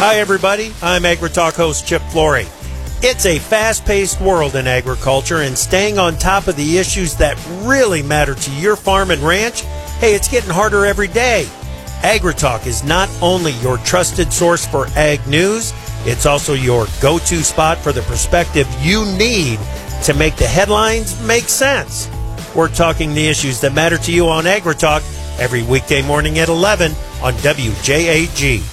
Hi, everybody. I'm AgriTalk host Chip Flory. It's a fast-paced world in agriculture, and staying on top of the issues that really matter to your farm and ranch, hey, it's getting harder every day. AgriTalk is not only your trusted source for ag news, it's also your go-to spot for the perspective you need to make the headlines make sense. We're talking the issues that matter to you on AgriTalk every weekday morning at 11 on WJAG.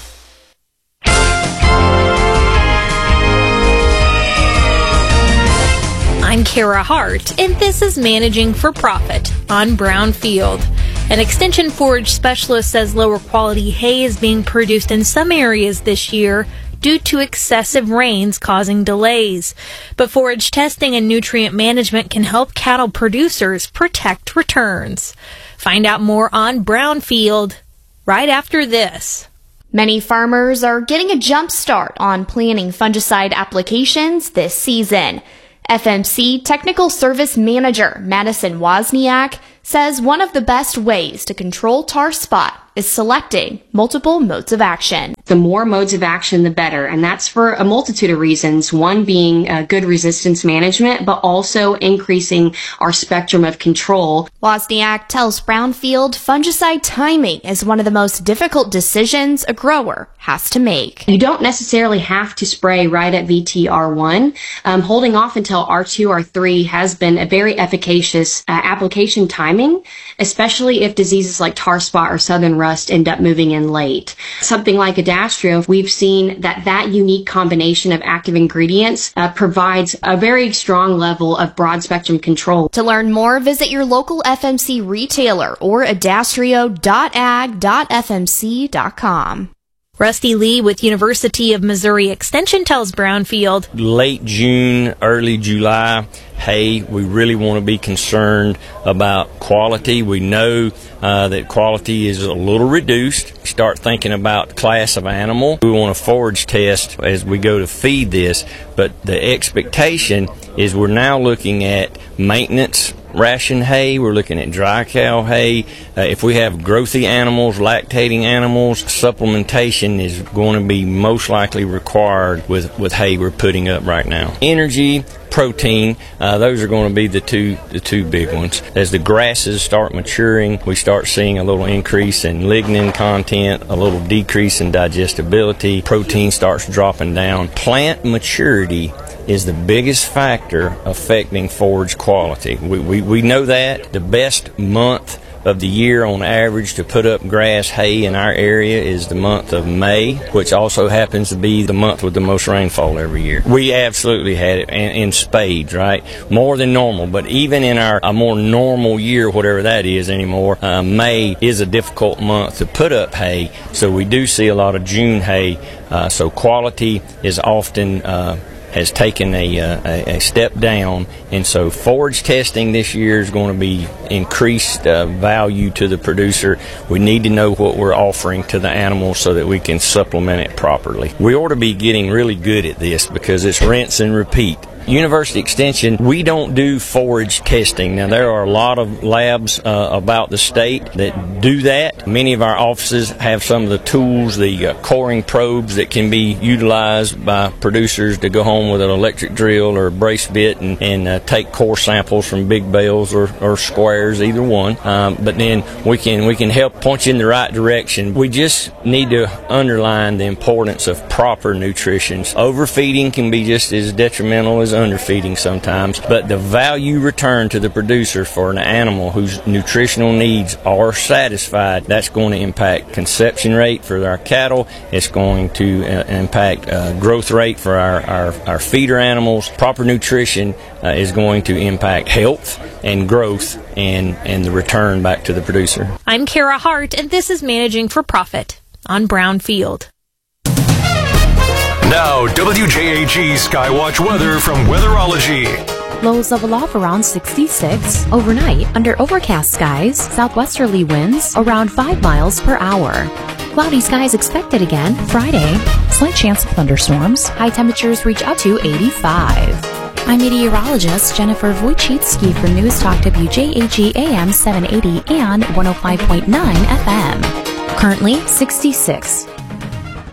I'm Kara Hart, and this is Managing for Profit on Brownfield. An extension forage specialist says lower quality hay is being produced in some areas this year due to excessive rains causing delays. But forage testing and nutrient management can help cattle producers protect returns. Find out more on Brownfield right after this. Many farmers are getting a jump start on planning fungicide applications this season. FMC Technical Service Manager Madison Wozniak says one of the best ways to control tar spot is selecting multiple modes of action. The more modes of action, the better, and that's for a multitude of reasons. One being good resistance management, but also increasing our spectrum of control. Wozniak tells Brownfield fungicide timing is one of the most difficult decisions a grower has to make. You don't necessarily have to spray right at VTR1. Holding off until R2, R3 has been a very efficacious application timing, especially if diseases like tar spot or southern rust end up moving in late. Something like Adastrio, we've seen that unique combination of active ingredients provides a very strong level of broad spectrum control. To learn more, visit your local FMC retailer or adastrio.ag.fmc.com. Rusty Lee with University of Missouri Extension tells Brownfield, late June, early July, hay, we really want to be concerned about quality. We know that quality is a little reduced. Start thinking about the class of animal. We want to forage test as we go to feed this, but the expectation is we're now looking at maintenance ration hay, we're looking at dry cow hay. If we have growthy animals, lactating animals, supplementation is going to be most likely required with hay we're putting up right now. Energy, protein, those are going to be the two big ones. As the grasses start maturing, we start seeing a little increase in lignin content, a little decrease in digestibility, protein starts dropping down. Plant maturity is the biggest factor affecting forage quality. We know that. The best month of the year on average to put up grass hay in our area is the month of May, which also happens to be the month with the most rainfall every year. We absolutely had it in spades, right? More than normal, but even in a more normal year, whatever that is anymore, May is a difficult month to put up hay, so we do see a lot of June hay, so quality is often has taken a step down, and so forage testing this year is going to be increased value to the producer. We need to know what we're offering to the animals so that we can supplement it properly. We ought to be getting really good at this because it's rinse and repeat. University Extension, we don't do forage testing. Now, there are a lot of labs about the state that do that. Many of our offices have some of the tools, the coring probes that can be utilized by producers to go home with an electric drill or a brace bit and take core samples from big bales or squares, either one. But then we can help point you in the right direction. We just need to underline the importance of proper nutrition. Overfeeding can be just as detrimental as underfeeding sometimes, but the value return to the producer for an animal whose nutritional needs are satisfied, that's going to impact conception rate for our cattle. It's going to impact growth rate for our feeder animals. Proper nutrition is going to impact health and growth and the return back to the producer. I'm Kara Hart, and this is Managing for Profit on Brownfield. Now, WJAG Skywatch weather from Weatherology. Lows level off around 66. Overnight, under overcast skies, southwesterly winds around 5 miles per hour. Cloudy skies expected again Friday. Slight chance of thunderstorms. High temperatures reach up to 85. I'm meteorologist Jennifer Wojcicki for News Talk WJAG AM 780 and 105.9 FM. Currently 66.